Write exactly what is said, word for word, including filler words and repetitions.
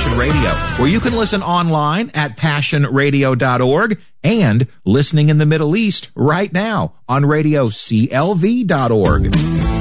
Passion Radio, where you can listen online at passion radio dot org and listening in the Middle East right now on radio C L V dot org.